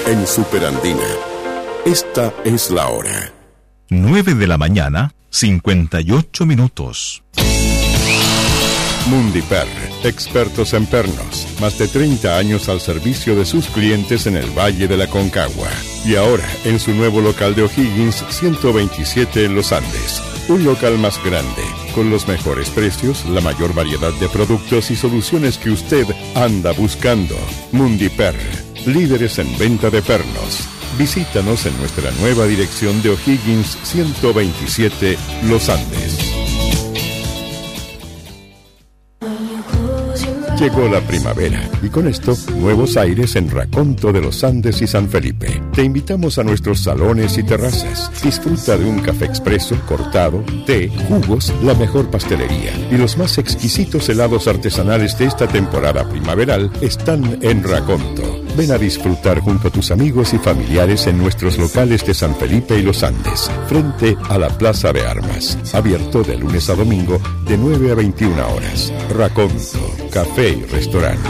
en Superandina. Esta es la hora. 9:58 a.m. Mundiper, expertos en pernos. Más de 30 años al servicio de sus clientes en el Valle de la Concagua. Y ahora, en su nuevo local de O'Higgins, 127 en Los Andes. Un local más grande, con los mejores precios, la mayor variedad de productos y soluciones que usted anda buscando. Mundiper, líderes en venta de pernos. Visítanos en nuestra nueva dirección de O'Higgins 127, Los Andes. Llegó la primavera y con esto nuevos aires en Raconto de los Andes y San Felipe. Te invitamos a nuestros salones y terrazas. Disfruta de un café expreso, cortado, té, jugos, la mejor pastelería y los más exquisitos helados artesanales de esta temporada primaveral están en Raconto. Ven a disfrutar junto a tus amigos y familiares en nuestros locales de San Felipe y Los Andes, frente a la Plaza de Armas. Abierto de lunes a domingo de 9 a 21 horas. Raconto, café y restaurante.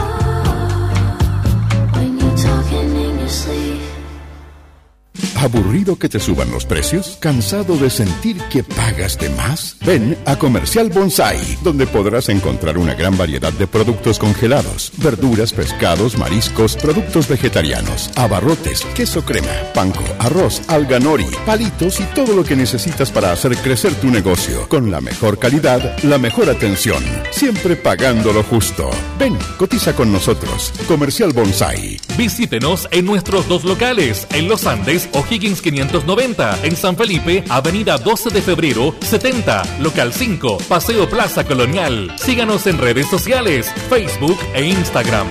¿Aburrido que te suban los precios? ¿Cansado de sentir que pagas de más? Ven a Comercial Bonsai, donde podrás encontrar una gran variedad de productos congelados, verduras, pescados, mariscos, productos vegetarianos, abarrotes, queso crema, panko, arroz, alga nori, palitos y todo lo que necesitas para hacer crecer tu negocio. Con la mejor calidad, la mejor atención, siempre pagando lo justo. Ven, cotiza con nosotros. Comercial Bonsai. Visítenos en nuestros dos locales, en Los Andes, O'Higgins 590, en San Felipe, Avenida 12 de Febrero, 70, Local 5, Paseo Plaza Colonial. Síganos en redes sociales, Facebook e Instagram.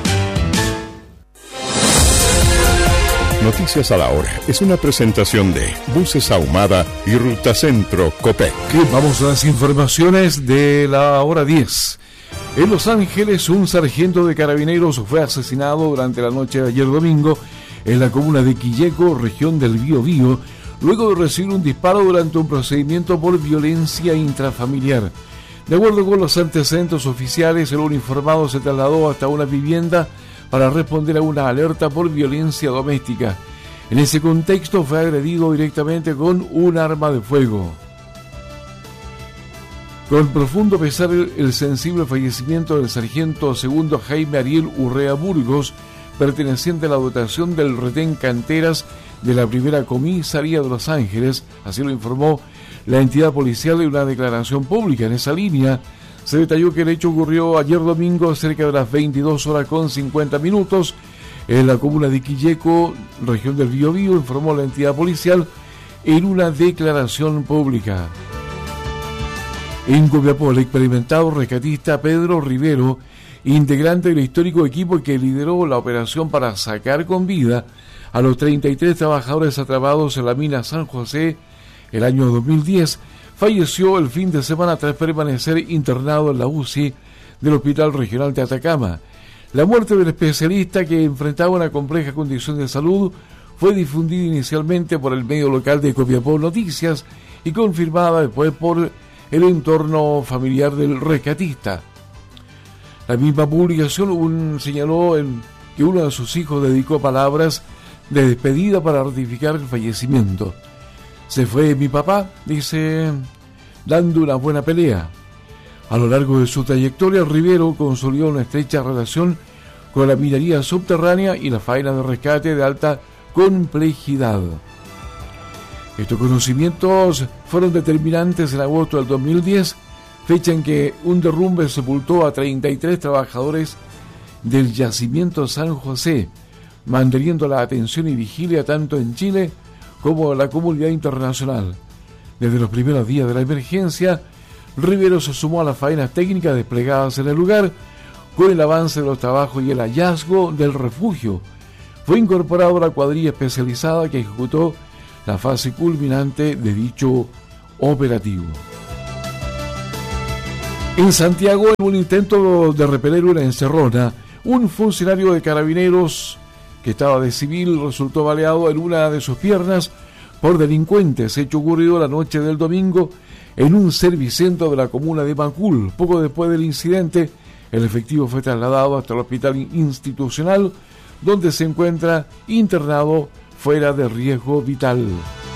Noticias a la hora es una presentación de Buses Ahumada y Ruta Centro Copec. Vamos a las informaciones de la hora 10. En Los Ángeles, un sargento de carabineros fue asesinado durante la noche de ayer domingo en la comuna de Quilleco, región del Biobío, luego de recibir un disparo durante un procedimiento por violencia intrafamiliar. De acuerdo con los antecedentes oficiales, el uniformado se trasladó hasta una vivienda para responder a una alerta por violencia doméstica. En ese contexto fue agredido directamente con un arma de fuego. Con profundo pesar, el sensible fallecimiento del sargento segundo Jaime Ariel Urrea Burgos, perteneciente a la dotación del retén Canteras de la primera comisaría de Los Ángeles, así lo informó la entidad policial en una declaración pública. En esa línea se detalló que el hecho ocurrió ayer domingo cerca de las 22:50 en la comuna de Quilleco, región del Biobío, informó la entidad policial en una declaración pública. En Copiapó, el experimentado rescatista Pedro Rivero, integrante del histórico equipo que lideró la operación para sacar con vida a los 33 trabajadores atrapados en la mina San José el año 2010, falleció el fin de semana tras permanecer internado en la UCI del Hospital Regional de Atacama. La muerte del especialista, que enfrentaba una compleja condición de salud, fue difundida inicialmente por el medio local de Copiapó Noticias y confirmada después por el entorno familiar del rescatista. La misma publicación señaló que uno de sus hijos dedicó palabras de despedida para ratificar el fallecimiento. Se fue mi papá, dice, dando una buena pelea. A lo largo de su trayectoria, Rivero consolidó una estrecha relación con la minería subterránea y la faena de rescate de alta complejidad. Estos conocimientos fueron determinantes en agosto del 2010, fecha en que un derrumbe sepultó a 33 trabajadores del yacimiento San José, manteniendo la atención y vigilia tanto en Chile como en la comunidad internacional. Desde los primeros días de la emergencia, Rivero se sumó a las faenas técnicas desplegadas en el lugar. Con el avance de los trabajos y el hallazgo del refugio, fue incorporado a la cuadrilla especializada que ejecutó la fase culminante de dicho operativo. En Santiago, en un intento de repeler una encerrona, un funcionario de carabineros que estaba de civil resultó baleado en una de sus piernas por delincuentes, hecho ocurrido la noche del domingo en un servicentro de la comuna de Macul. Poco después del incidente, el efectivo fue trasladado hasta el hospital institucional, donde se encuentra internado fuera de riesgo vital.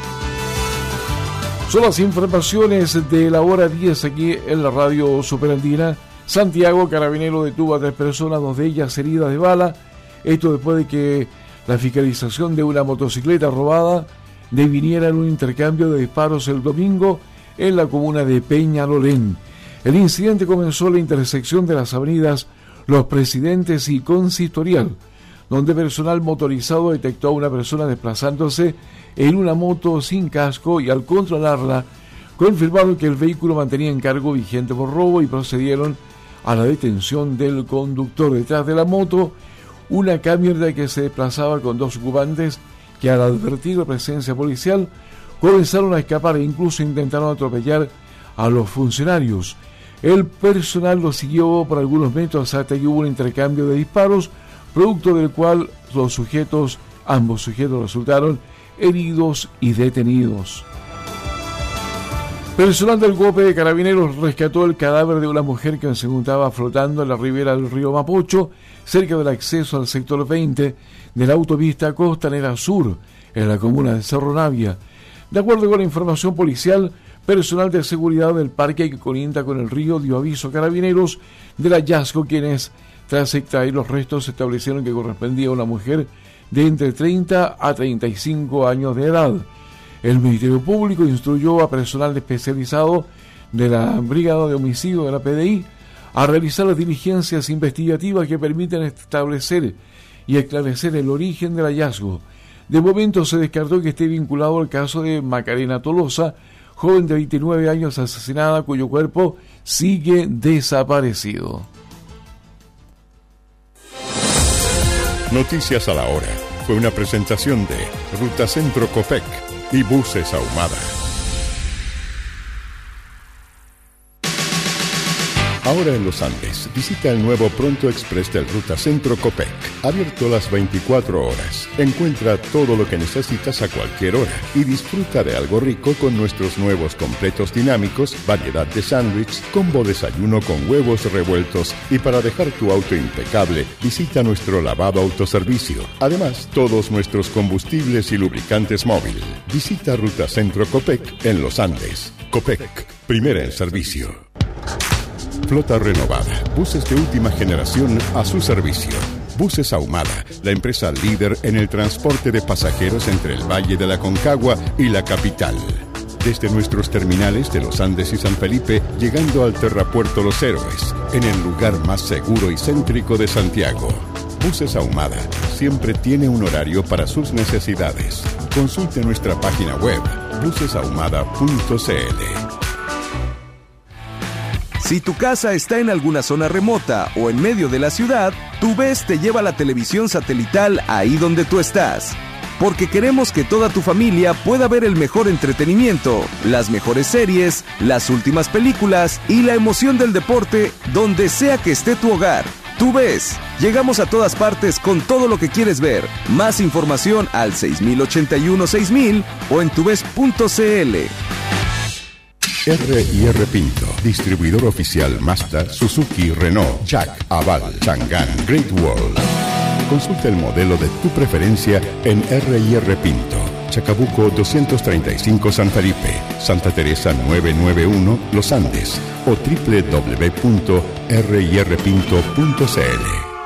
Son las informaciones de la hora 10 aquí en la radio Superandina. Santiago, Carabinero detuvo a 3 personas, 2 de ellas heridas de bala. Esto después de que la fiscalización de una motocicleta robada deviniera en un intercambio de disparos el domingo en la comuna de Peñalolén. El incidente comenzó en la intersección de las avenidas Los Presidentes y Consistorial, donde personal motorizado detectó a una persona desplazándose en una moto sin casco y al controlarla confirmaron que el vehículo mantenía encargo vigente por robo y procedieron a la detención del conductor. Detrás de la moto, una camioneta que se desplazaba con 2 ocupantes que al advertir la presencia policial comenzaron a escapar e incluso intentaron atropellar a los funcionarios. El personal los siguió por algunos metros hasta que hubo un intercambio de disparos, producto del cual ambos sujetos resultaron heridos y detenidos. Personal del GOPE de Carabineros rescató el cadáver de una mujer que se encontraba flotando en la ribera del río Mapocho, cerca del acceso al sector 20 de la autopista Costanera Sur, en la comuna de Cerro Navia. De acuerdo con la información policial, personal de seguridad del parque que colinda con el río dio aviso a Carabineros del hallazgo, quienes, tras extraer los restos, establecieron que correspondía a una mujer de entre 30 a 35 años de edad. El Ministerio Público instruyó a personal especializado de la Brigada de Homicidio de la PDI a realizar las diligencias investigativas que permiten establecer y esclarecer el origen del hallazgo. De momento se descartó que esté vinculado al caso de Macarena Tolosa, joven de 29 años asesinada, cuyo cuerpo sigue desaparecido. Noticias a la hora. Fue una presentación de Ruta Centro Copec y Buses Ahumada. Ahora en los Andes, visita el nuevo Pronto Express del Ruta Centro Copec, abierto las 24 horas. Encuentra todo lo que necesitas a cualquier hora y disfruta de algo rico con nuestros nuevos completos dinámicos, variedad de sándwich, combo desayuno con huevos revueltos y para dejar tu auto impecable, visita nuestro lavado autoservicio. Además, todos nuestros combustibles y lubricantes móvil. Visita Ruta Centro Copec en los Andes. Copec, primera en servicio. Flota renovada, buses de última generación a su servicio. Buses Ahumada, la empresa líder en el transporte de pasajeros entre el Valle de la Concagua y la capital. Desde nuestros terminales de Los Andes y San Felipe, llegando al Terrapuerto Los Héroes, en el lugar más seguro y céntrico de Santiago. Buses Ahumada siempre tiene un horario para sus necesidades. Consulte nuestra página web, busesahumada.cl. Si tu casa está en alguna zona remota o en medio de la ciudad, TUVES te lleva la televisión satelital ahí donde tú estás. Porque queremos que toda tu familia pueda ver el mejor entretenimiento, las mejores series, las últimas películas y la emoción del deporte donde sea que esté tu hogar. TUVES, llegamos a todas partes con todo lo que quieres ver. Más información al 6081-6000 o en tuves.cl. R&R Pinto, distribuidor oficial Mazda, Suzuki, Renault, Jack, Aval, Chang'an, Great Wall. Consulta el modelo de tu preferencia en R&R Pinto, Chacabuco 235 San Felipe, Santa Teresa 991 Los Andes o www.rirpinto.cl.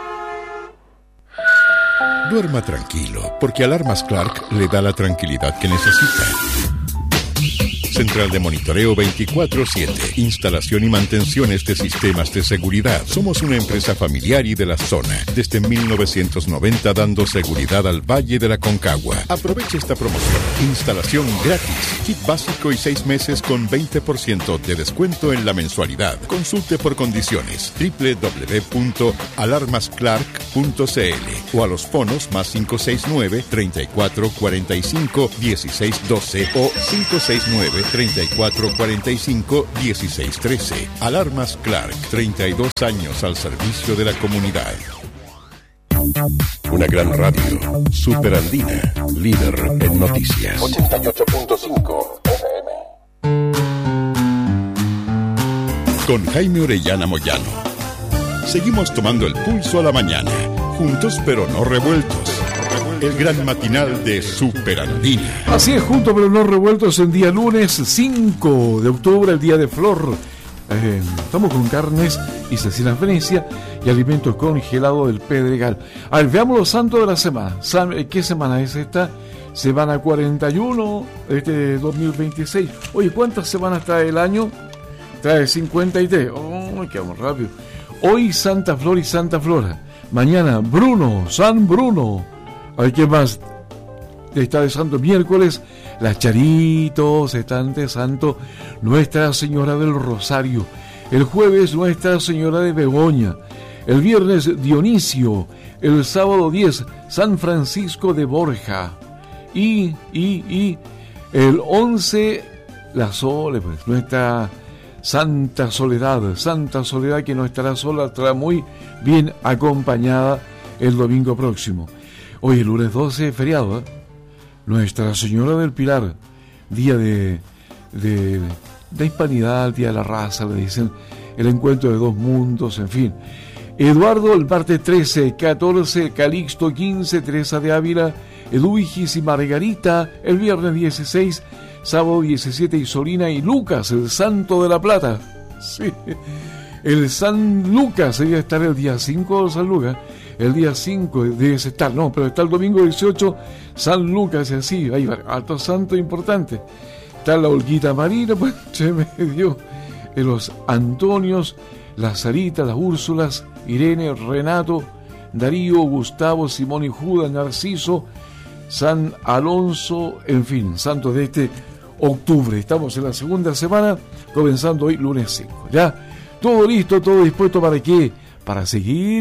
Duerma tranquilo, porque Alarmas Clark le da la tranquilidad que necesita. Central de monitoreo 24/7, instalación y mantenciones de sistemas de seguridad. Somos una empresa familiar y de la zona, desde 1990 dando seguridad al Valle de la Concagua. Aproveche esta promoción. Instalación gratis, kit básico y 6 meses con 20% de descuento en la mensualidad. Consulte por condiciones www.alarmasclark.cl o a los fonos más 569-3445-1612 o 569-3445-1613. Alarmas Clark, 32 años al servicio de la comunidad. Una gran radio, Superandina, líder en noticias. 88.5 FM. Con Jaime Orellana Moyano. Seguimos tomando el pulso a la mañana Juntos pero no revueltos. El gran matinal de Super Andina. Así es, juntos pero no revueltos, en día lunes 5 de octubre, el día de flor. Estamos con carnes y cecinas Venecia y alimentos congelados del Pedregal. A ver, veamos los santos de la semana. ¿Qué semana es esta? Semana 41 de 2026. Oye, ¿cuántas semanas trae el año? Trae 53. Oh, quedamos rápido. Hoy Santa Flor y Santa Flora. Mañana Bruno, San Bruno. A ver, ¿qué más está de santo? Miércoles, las Charitos están de santo Nuestra Señora del Rosario. El jueves, Nuestra Señora de Begoña. El viernes, Dionisio. El sábado 10, San Francisco de Borja. Y el 11, la Sole, pues, nuestra Santa Soledad que no estará sola, estará muy bien acompañada el domingo próximo. Hoy, el lunes 12, feriado, ¿eh? Nuestra Señora del Pilar, día de hispanidad, día de la raza, le dicen, el encuentro de dos mundos, en fin. Eduardo, el martes 13, 14, Calixto 15, Teresa de Ávila, Eduvigis y Margarita, el viernes 16, sábado 17, Isolina y Lucas, el Santo de la Plata. Sí, el San Lucas debe estar el día 5, San Lucas. El día 5 debe estar, no, pero está el domingo 18, San Lucas, y así, hay altos santos importantes. Está la Olguita Marina, pues se me dio los Antonios, las Saritas, las Úrsulas, Irene, Renato, Darío, Gustavo, Simón y Judas, Narciso, San Alonso, en fin, santos de este octubre. Estamos en la segunda semana, comenzando hoy lunes 5. Ya, todo listo, todo dispuesto para qué, para seguir